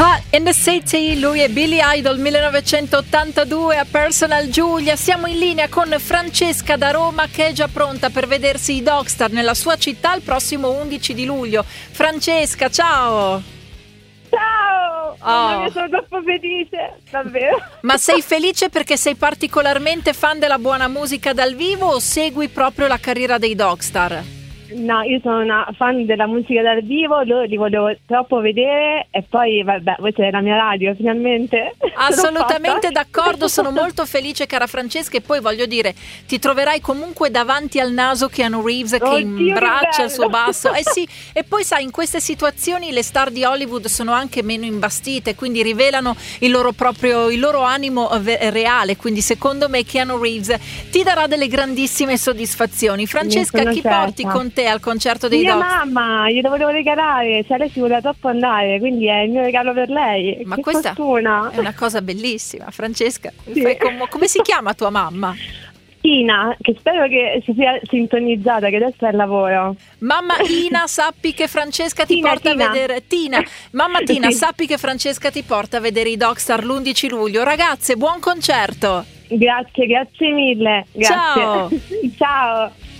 Hot in the City, lui è Billy Idol 1982 a Personal Giulia. Siamo in linea con Francesca da Roma che è già pronta per vedersi i Dogstar nella sua città il prossimo 11 di luglio. Francesca, ciao! Ciao! Oh. Sono troppo felice, davvero. Ma sei felice perché sei particolarmente fan della buona musica dal vivo o segui proprio la carriera dei Dogstar? No, io sono una fan della musica dal vivo, loro li volevo troppo vedere e poi vabbè, voi siete la mia radio finalmente. Assolutamente d'accordo, sono molto felice cara Francesca e poi voglio dire ti troverai comunque davanti al naso Keanu Reeves che imbraccia il suo basso. Sì, e poi sai, in queste situazioni le star di Hollywood sono anche meno imbastite, quindi rivelano il loro animo reale, quindi secondo me Keanu Reeves ti darà delle grandissime soddisfazioni. Francesca, chi porti con te al concerto dei Mia Dogstar? mamma, glielo volevo regalare, cioè lei si voleva troppo andare, quindi è il mio regalo per lei. Ma che questa fortuna. è una cosa bellissima. Francesca, Sì. come si chiama tua mamma? Ina, che spero che si sia sintonizzata, che adesso è al lavoro. Mamma Ina, sappi che Francesca ti porta a vedere Mamma Tina, Sì. sappi che Francesca ti porta a vedere i Dogstar l'11 luglio. Ragazze, buon concerto. Grazie mille. Grazie. Ciao. Ciao.